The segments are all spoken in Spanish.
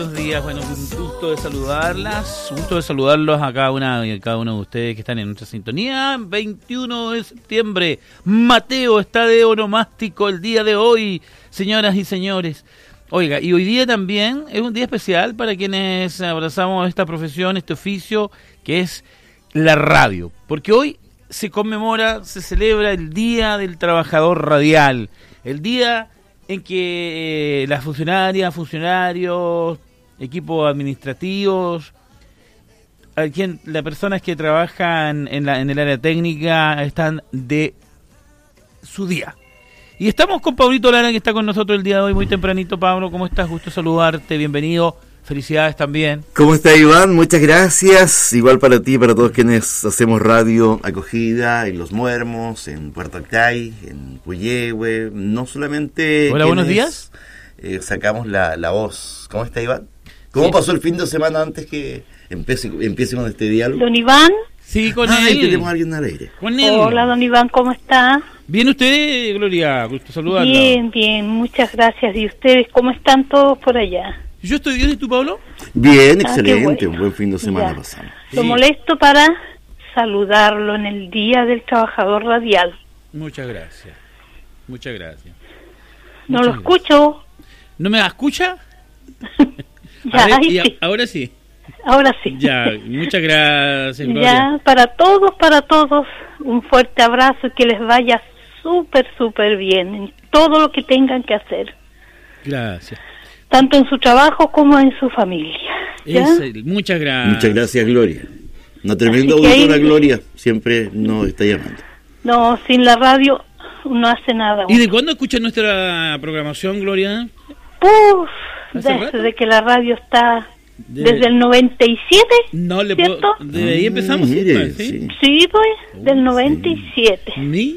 buenos días. Bueno, un gusto de saludarlas, un gusto de saludarlos a cada una y a cada uno de ustedes que están en nuestra sintonía. 21 de septiembre, Mateo está de onomástico el día de hoy, señoras y señores. Oiga, y hoy día también es un día especial para quienes abrazamos esta profesión, este oficio, que es la radio. Porque hoy se conmemora, se celebra el Día del Trabajador Radial, el día en que las funcionarias, funcionarios, equipos administrativos, las personas que trabajan en el área técnica están de su día. Y estamos con Pablito Lara, que está con nosotros el día de hoy, muy tempranito. Pablo, ¿cómo estás? Gusto saludarte, bienvenido. Felicidades también. ¿Cómo está, Iván? Muchas gracias. Igual para ti y para todos quienes hacemos radio acogida en Los Muermos, en Puerto Acay, en Puyehue. No solamente... Hola, buenos días. Sacamos la voz. ¿Cómo está, Iván? ¿Cómo pasó el fin de semana antes que empiece con este diálogo? Don Iván. Sí, con él. Tenemos a alguien al aire. Con él. Hola, don Iván, ¿cómo está? ¿Bien usted, Gloria? Gusto saludarla. Bien, muchas gracias. ¿Y ustedes cómo están todos por allá? Yo estoy bien, ¿y tú, Pablo? Bien, excelente, bueno. Un buen fin de semana Ya. pasamos. Lo molesto para saludarlo en el Día del Trabajador Radial. Muchas gracias. Muchas gracias. No Muchas lo escucho. ¿No me escucha? Ya, A ver, ahí sí. Ahora sí. Ahora sí. Ya, muchas gracias, Gloria. Ya, para todos, un fuerte abrazo y que les vaya súper bien en todo lo que tengan que hacer. Gracias. Tanto en su trabajo como en su familia. ¿Ya? Muchas gracias. Muchas gracias, Gloria. Una tremenda Así que auditora, ahí- Gloria. Siempre nos está llamando. No, sin la radio no hace nada. ¿Y de cuándo escucha nuestra programación, Gloria? Puf, ¿Hace rato? desde que la radio está, desde el 97, No le ¿cierto? puedo... De ahí empezamos, Mire, ¿sí? sí. Sí, pues, del 97.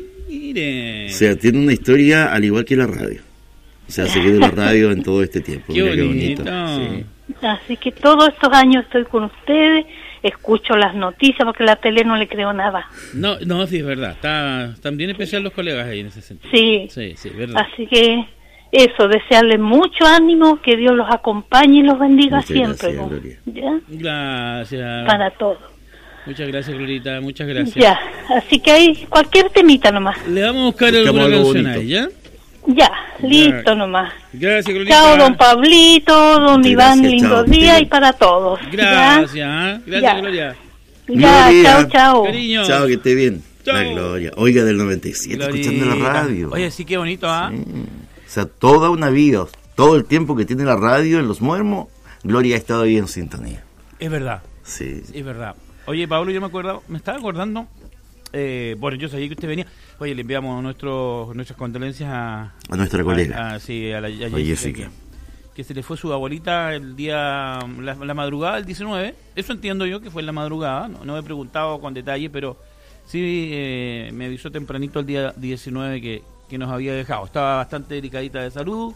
Mire. O sea, tiene una historia al igual que la radio. O sea, se quedó la radio en todo este tiempo. Qué Mira bonito. Sí. Así que todos estos años estoy con ustedes, escucho las noticias porque la tele no le creo nada. No, sí, es verdad. Están bien especial los colegas ahí en ese sentido. Sí, Sí, es verdad. así que eso, desearles mucho ánimo, que Dios los acompañe y los bendiga Muchas siempre. gracias, ¿no? Gloria. ¿Ya? Gracias. Para todos. Muchas gracias, Glorita. Muchas gracias. Ya, así que ahí cualquier temita nomás. Le vamos a buscar Buscamos alguna algo canción bonito. ahí, ¿ya? Ya, listo nomás. Gracias, Glorita. Chao, don Pablito, don Muchas Iván, gracias, lindo chao, día Miguel. y para todos. Gracias, ¿Ya? Gracias, Ya. Gloria. Ya, Gloria. chao. Cariño. Chao, que esté bien. Chao. La Gloria. Oiga, del 97, escuchando la Glorita. radio. Oye, sí, qué bonito, ¿ah? O sea, toda una vida, todo el tiempo que tiene la radio en Los Muermos, Gloria ha estado ahí en sintonía. Es verdad, Sí. es verdad. Oye, Pablo, yo me estaba acordando, bueno, yo sabía que usted venía. Oye, le enviamos nuestras condolencias a nuestra colega. Sí, a Jessica. Jessica, que se le fue su abuelita el día, la madrugada del 19. Eso entiendo yo que fue en la madrugada, no me he preguntado con detalle, pero sí me avisó tempranito el día 19 que nos había dejado. Estaba bastante delicadita de salud.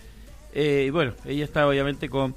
Y bueno, ella estaba obviamente con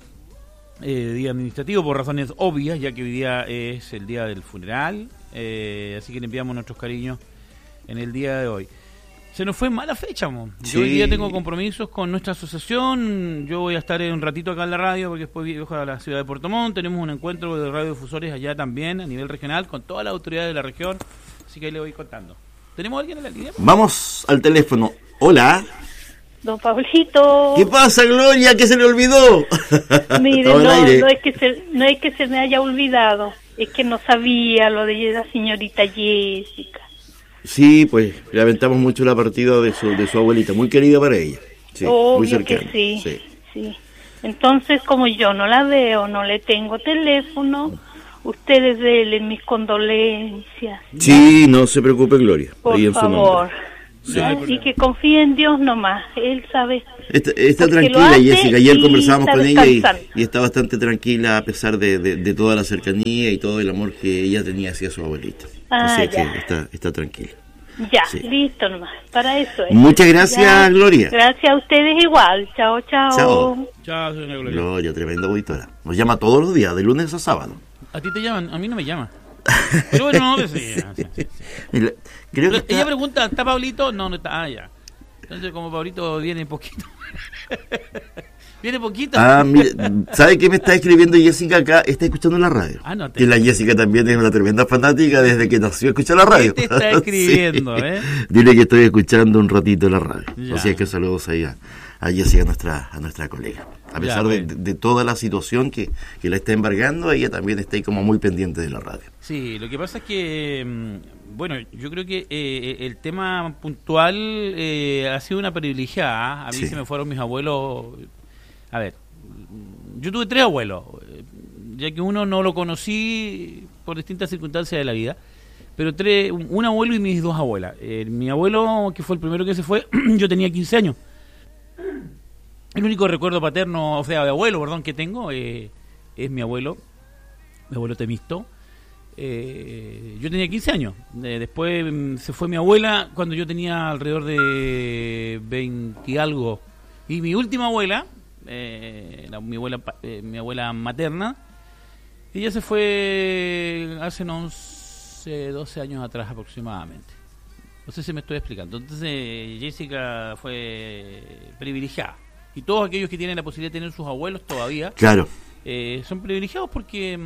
día administrativo por razones obvias, ya que hoy día es el día del funeral. Así que le enviamos nuestros cariños en el día de hoy. Se nos fue mala fecha, mo. Yo Sí. hoy día tengo compromisos con nuestra asociación. Yo voy a estar un ratito acá en la radio porque después viajo a la ciudad de Puerto Montt. Tenemos un encuentro de radiodifusores allá también a nivel regional con todas las autoridades de la región. Así que ahí le voy contando. ¿Tenemos a alguien en la línea? Vamos al teléfono. Hola. Don Pablito, ¿Qué pasa, Gloria? ¿Qué se le olvidó? mire, Estaba al aire. no es que se me haya olvidado, es que no sabía lo de la señorita Jessica. Sí, pues lamentamos mucho la partida de su abuelita, muy querida para ella. Sí, muy Obvio cercana. que sí. Entonces, como yo no la veo, no le tengo teléfono, ustedes denle mis condolencias. Sí, no se preocupe, Gloria. Por ahí en su favor. nombre. Sí. Ya, así que confíe en Dios nomás, Él sabe. Está Porque lo tranquila, hace Jessica. Ayer y conversábamos está con ella descansando. y está bastante tranquila a pesar de toda la cercanía y todo el amor que ella tenía hacia su abuelita. Así que Ya. está tranquila. Ya, Sí. listo nomás, para eso es. Muchas gracias, Ya. Gloria. Gracias a ustedes igual, chao. Chao. Chao, señora Gloria. Gloria, tremenda auditora. Nos llama todos los días, de lunes a sábado. A ti te llaman, a mí no me llama. Pero bueno, no, sí. Mira, creo que Ella pregunta, ¿está Pablito? No está. Ah, ya. Entonces, como Pablito viene poquito. Viene poquito. Mire, ¿sabe qué me está escribiendo Jessica acá? Está escuchando la radio. Que la Jessica también es una tremenda fanática desde que nació, escucha la radio. ¿Qué te está escribiendo, sí. Dile que estoy escuchando un ratito la radio. Ya. Así es que saludos ahí a Jessica, a nuestra colega. A pesar de toda la situación que la está embargando, ella también está ahí como muy pendiente de la radio. Sí, lo que pasa es que, bueno, yo creo que el tema puntual ha sido una privilegiada. A mí se me fueron mis abuelos. A ver, yo tuve 3 abuelos, ya que uno no lo conocí por distintas circunstancias de la vida, pero un abuelo y mis 2 abuelas. Mi abuelo, que fue el primero que se fue, yo tenía 15 años. El único recuerdo paterno, o sea, de abuelo, perdón, que tengo es mi abuelo Temisto. Yo tenía 15 años. Después se fue mi abuela cuando yo tenía alrededor de 20 y algo. Y mi última abuela, mi abuela materna, ella se fue hace unos 12 años atrás aproximadamente. No sé si me estoy explicando. Entonces Jessica fue privilegiada. Y todos aquellos que tienen la posibilidad de tener sus abuelos todavía, claro, son privilegiados porque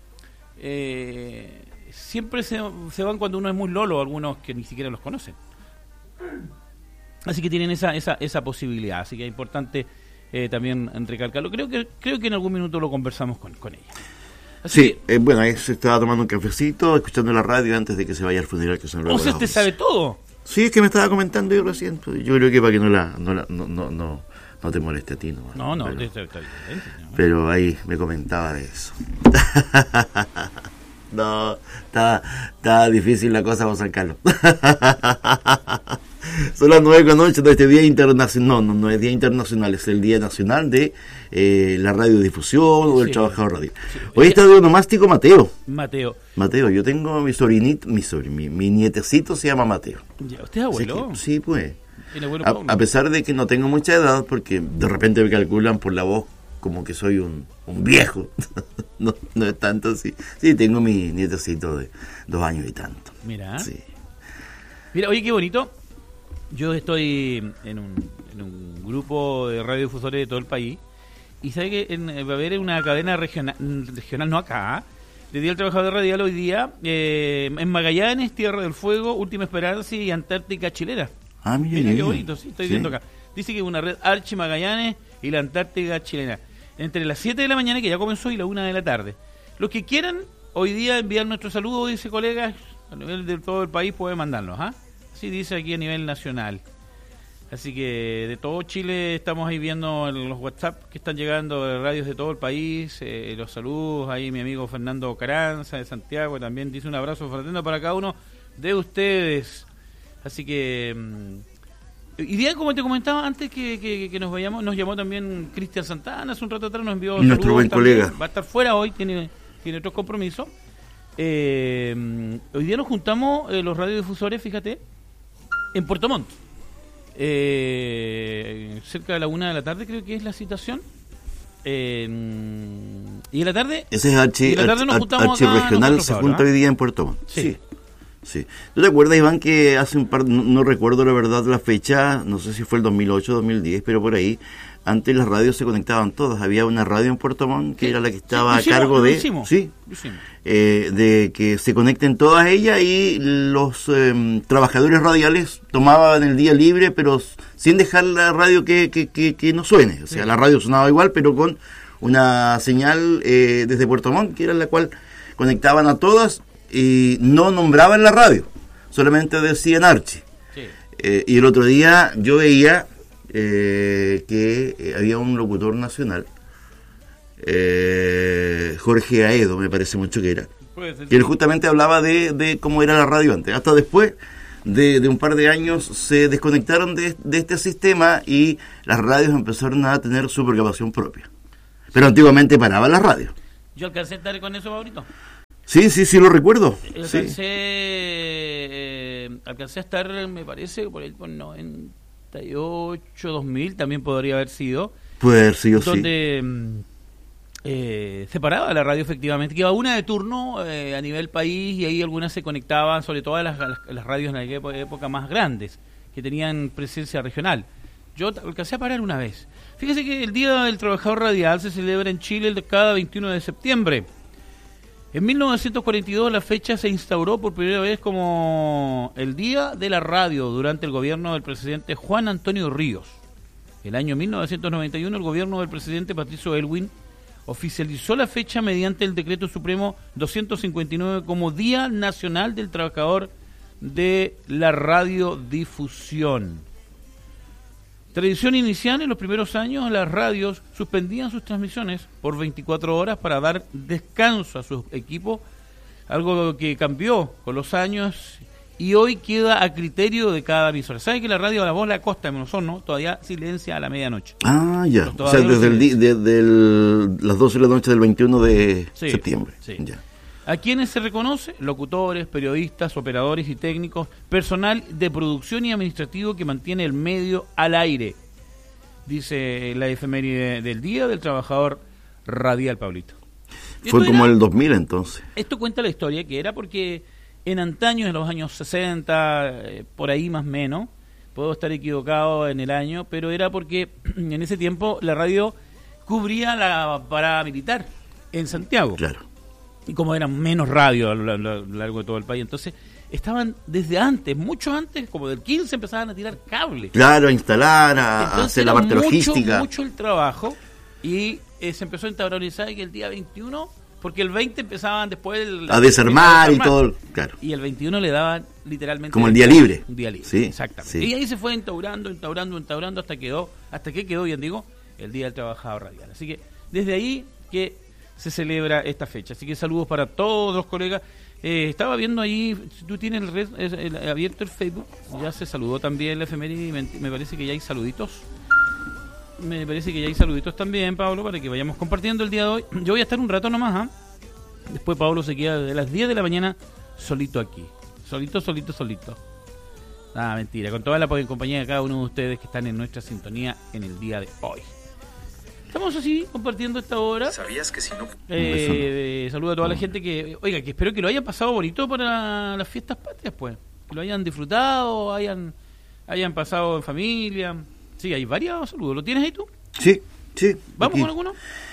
siempre se van cuando uno es muy lolo, algunos que ni siquiera los conocen. Así que tienen esa posibilidad. Así que es importante también recalcarlo. Creo que en algún minuto lo conversamos con ella. Así sí, bueno, ahí se estaba tomando un cafecito, escuchando la radio antes de que se vaya al funeral que son luego. O sea, ¿te sabe todo? Sí, es que me estaba comentando yo recién. Yo creo que para que no te moleste a ti, ¿no? No, pero, está bien. Pero ahí me comentaba de eso. No, está difícil la cosa para San Carlos. Son las 9:08 de este Día Internacional. No es Día Internacional, es el Día Nacional de la Radiodifusión o del Trabajador Radio. Sí. Hoy está de onomástico Mateo, yo tengo mi nietecito se llama Mateo. ¿Ya, usted es abuelo? Sí, pues. A pesar de que no tengo mucha edad, porque de repente me calculan por la voz como que soy un viejo. no es tanto así. Sí, tengo mi nietecito de 2 años y tanto. Mira. Sí. Mira, oye, qué bonito. Yo estoy en un grupo de radiodifusores de todo el país y sabe que va a haber una cadena regional no acá, de Día del Trabajador Radial hoy día, en Magallanes, Tierra del Fuego, Última Esperanza y Antártica Chilena. Mira qué bonito, sí, estoy viendo acá. Dice que es una red Archi Magallanes y la Antártica Chilena. Entre las 7 de la mañana, que ya comenzó, y la 1 de la tarde. Los que quieran hoy día enviar nuestro saludo, dice colegas, a nivel de todo el país pueden mandarlos, Así dice aquí a nivel nacional. Así que de todo Chile estamos ahí viendo en los WhatsApp que están llegando de radios de todo el país. Los saludos, ahí mi amigo Fernando Caranza de Santiago también dice un abrazo fraterno para cada uno de ustedes. Así que y bien, como te comentaba antes que nos vayamos, nos llamó también Cristian Santana hace un rato atrás, nos envió nuestro buen también. Colega. Va a estar fuera hoy, tiene otros compromisos. Hoy día nos juntamos los radiodifusores, fíjate, en Puerto Montt. Cerca de la 1 de la tarde creo que es la citación. Y en la tarde ese es Archirregional, se junta hoy día en Puerto Montt. Sí. ¿Tú te acuerdas, Iván, que hace no recuerdo la verdad la fecha, no sé si fue el 2008 o 2010, pero por ahí, antes las radios se conectaban todas? Había una radio en Puerto Montt que era la que estaba a cargo de de que se conecten todas ellas, y los trabajadores radiales tomaban el día libre, pero sin dejar la radio que no suene. O sea, la radio sonaba igual, pero con una señal desde Puerto Montt, que era la cual conectaban a todas, y no nombraban la radio, solamente decían Archi. Y el otro día yo veía que había un locutor nacional, Jorge Aedo, me parece mucho que era, que él justamente hablaba de cómo era la radio antes. Hasta después de un par de años se desconectaron de este sistema y las radios empezaron a tener su programación propia. Pero antiguamente paraban las radios. Yo alcancé a estar con eso, Maurito. Sí, lo recuerdo. Alcancé a estar, me parece, por ahí por 98, 2000, también podría haber sido. Puede haber sido, donde se paraba la radio, efectivamente, que iba una de turno a nivel país, y ahí algunas se conectaban, sobre todo las radios en aquella época más grandes, que tenían presencia regional. Yo alcancé a parar una vez. Fíjese que el Día del Trabajador Radial se celebra en Chile cada 21 de septiembre. En 1942 la fecha se instauró por primera vez como el Día de la Radio durante el gobierno del presidente Juan Antonio Ríos. El año 1991 el gobierno del presidente Patricio Aylwin oficializó la fecha mediante el Decreto Supremo 259 como Día Nacional del Trabajador de la Radiodifusión. Tradición inicial, en los primeros años las radios suspendían sus transmisiones por 24 horas para dar descanso a sus equipos, algo que cambió con los años y hoy queda a criterio de cada emisora. ¿Sabe que la radio La Voz, La Costa de Osorno todavía silencia a la medianoche? Ah, ya. O sea, desde las 12 de la noche del 21 de septiembre. Sí. Ya. ¿A quienes se reconoce? Locutores, periodistas, operadores y técnicos, personal de producción y administrativo que mantiene el medio al aire. Dice la efeméride del Día del Trabajador Radial, Pablito. Fue como el 2000 entonces. Esto cuenta la historia, que era porque en antaños, en los años 60, por ahí más o menos, puedo estar equivocado en el año, pero era porque en ese tiempo la radio cubría la parada militar en Santiago. Claro. Y como eran menos radios a lo largo de todo el país, entonces estaban desde antes, mucho antes, como del 15 empezaban a tirar cables. Claro, a instalar, a hacer la parte logística. Mucho el trabajo y se empezó a instaurar, que el día 21, porque el 20 empezaban después a desarmar y todo, claro. Y el 21 le daban literalmente como el día libre. Un día libre, sí, exactamente. Sí. Y ahí se fue instaurando hasta que quedó, bien digo, el Día del Trabajador Radial. Así que desde ahí que se celebra esta fecha. Así que saludos para todos los colegas. Estaba viendo ahí, si tú tienes abierto el Facebook, ya se saludó también la efeméride y me parece que ya hay saluditos. Me parece que ya hay saluditos también, Pablo, para que vayamos compartiendo el día de hoy. Yo voy a estar un rato nomás, Después Pablo se queda de las 10 de la mañana solito aquí. Solito. Mentira, con toda la compañía de cada uno de ustedes que están en nuestra sintonía en el día de hoy. Estamos así, compartiendo esta hora. ¿Sabías que si no...? Saludo a toda la gente que espero que lo hayan pasado bonito para las fiestas patrias, pues. Que lo hayan disfrutado, hayan pasado en familia. Sí, hay varios saludos. ¿Lo tienes ahí tú? Sí. ¿Vamos aquí con alguno?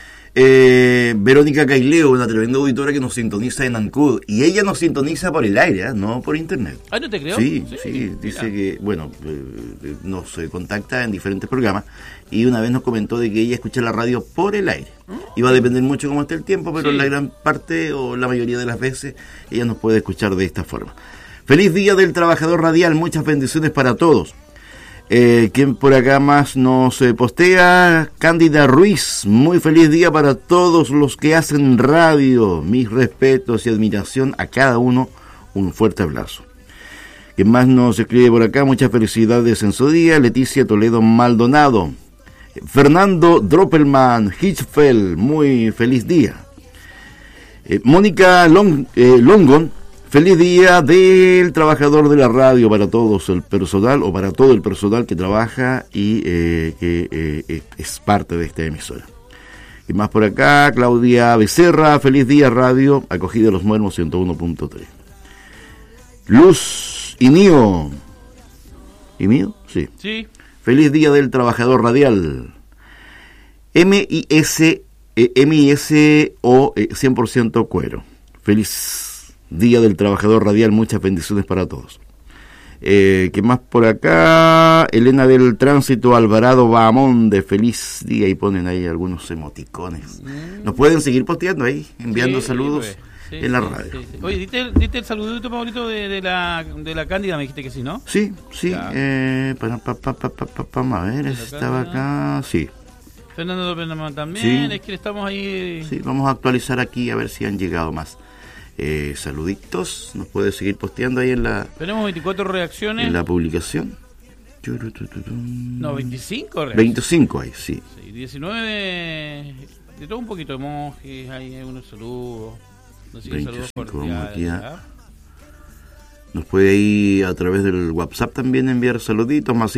Verónica Caileo, una tremenda auditora que nos sintoniza en Ancud. Y ella nos sintoniza por el aire, no por internet. Ah, ¿no te creo? Sí, dice que, nos contacta en diferentes programas. Y una vez nos comentó de que ella escucha la radio por el aire. Y va a depender mucho cómo esté el tiempo, pero la gran parte o la mayoría de las veces ella nos puede escuchar de esta forma. Feliz Día del Trabajador Radial, muchas bendiciones para todos. ¿Quién por acá más nos postea? Cándida Ruiz, muy feliz día para todos los que hacen radio. Mis respetos y admiración a cada uno, un fuerte abrazo. ¿Quién más nos escribe por acá? Muchas felicidades en su día. Leticia Toledo Maldonado. Fernando Droppelman Hitchfeld, muy feliz día. Mónica Longon, feliz día del trabajador de la radio para todos el personal o para todo el personal que trabaja y que es parte de esta emisora. Y más por acá, Claudia Becerra, feliz día radio, acogida Los Muermos 101.3. Luz Imío. ¿Imío? Sí. Feliz día del trabajador radial. MISO 100% cuero. Feliz día del trabajador radial, muchas bendiciones para todos. ¿Qué más por acá? Elena del Tránsito Alvarado Bahamonde, feliz día, y ponen ahí algunos emoticones. Nos pueden seguir posteando ahí, enviando saludos en la radio. Sí. Oye, dite el saludito, Pablito, de la Cándida, me dijiste que sí, ¿no? Sí. A ver, estaba acá, sí. Fernando López también, es que estamos ahí. Sí, vamos a actualizar aquí a ver si han llegado más. Saluditos, nos puede seguir posteando ahí en la... Tenemos 24 reacciones. En la publicación. No, 25 reacciones. 25 ahí, sí. 19, de todo un poquito de emojis, hay algunos saludos. Así que saludos cordiales. Nos puede ir a través del WhatsApp también enviar saluditos, más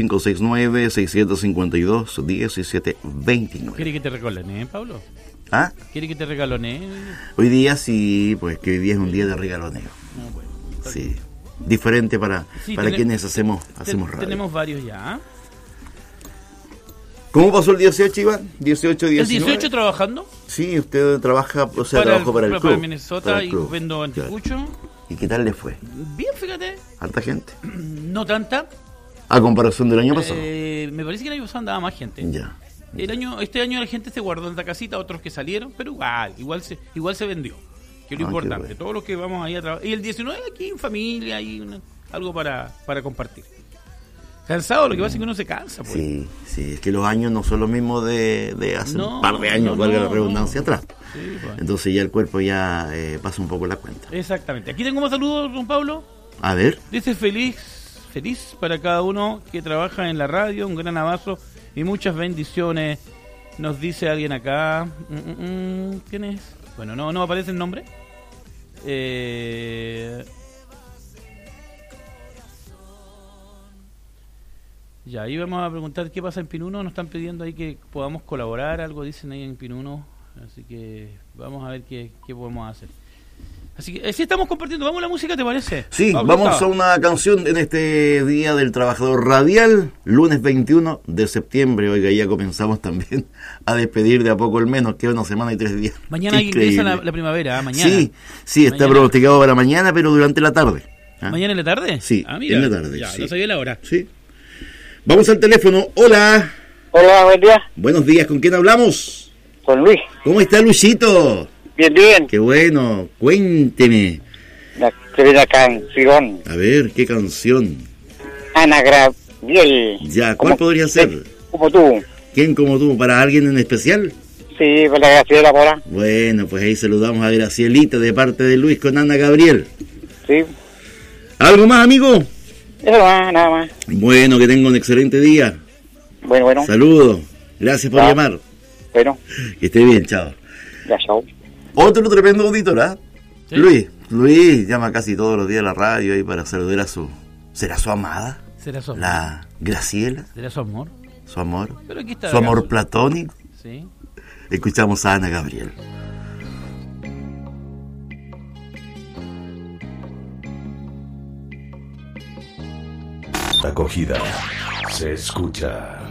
569-652-1729. ¿Quiere que te regalone, Pablo? ¿Ah? ¿Quiere que te regalone? Hoy día sí, pues que hoy día es un día de regaloneo. Bueno, sí, diferente para quienes hacemos radio. Tenemos varios ya. ¿Cómo pasó el 18, Iván? 18, 19. ¿El 18 trabajando? Sí, usted trabaja, o sea, trabajó para el club. Para Minnesota para el y club. vendo anticucho. Claro. ¿Y qué tal le fue? Bien, fíjate. ¿Harta gente? No tanta. A comparación del año pasado. Me parece que el año pasado andaba más gente. Ya. Este año la gente se guardó en la casita, otros que salieron, pero igual se vendió. Que es lo importante. Bueno. Todos los que vamos ahí a trabajar. Y el 19 aquí en familia, algo para compartir. Cansado, lo que pasa es que uno se cansa. Pues. Sí, es que los años no son los mismos de hace un par de años, valga la redundancia, atrás. Sí, pues. Entonces ya el cuerpo ya pasa un poco la cuenta. Exactamente. Aquí tengo más saludos, don Pablo. A ver. Dice feliz para cada uno que trabaja en la radio, un gran abrazo y muchas bendiciones. Nos dice alguien acá. ¿Quién es? Bueno, no aparece el nombre. Ya, ahí vamos a preguntar qué pasa en Pinuno. Nos están pidiendo ahí que podamos colaborar, algo dicen ahí en Pinuno. Así que vamos a ver qué podemos hacer. Así que sí estamos compartiendo. ¿Vamos a la música, te parece? Sí, Pablo, vamos a una canción en este Día del Trabajador Radial, lunes 21 de septiembre. Oiga, ya comenzamos también a despedir de a poco el menos, queda una semana y 3 días. Mañana Increíble. empieza la primavera, mañana. Sí, está Mañana. pronosticado para mañana, pero durante la tarde. ¿Ah? ¿Mañana en la tarde? Sí, mira, en la tarde. Ya, sí. no sabía la hora. Sí. Vamos al teléfono. Hola. Hola, buen día. Buenos días, ¿con quién hablamos? Con Luis. ¿Cómo está Luisito? Bien, bien. Qué bueno, cuénteme. La querida canción. A ver, ¿qué canción? Ana Gabriel. Ya, ¿cuál podría ser? Como tú. ¿Quién como tú? ¿Para alguien en especial? Sí, para Graciela Mora. Bueno, pues ahí saludamos a Gracielita de parte de Luis con Ana Gabriel. Sí. ¿Algo más, amigo? Eso más, nada más. Bueno, que tenga un excelente día. Bueno. Saludos. Gracias por llamar. Bueno, Que esté bien, chao. ya, chao. Otro tremendo auditor, ¿ah? ¿Sí? Luis llama casi todos los días a la radio ahí para saludar a su... ¿Será su amada? ¿Será su amor? La Graciela, ¿Será su amor? su amor. Pero aquí está Su amor acá. platónico. Sí. Escuchamos a Ana Gabriel. Acogida. Se escucha.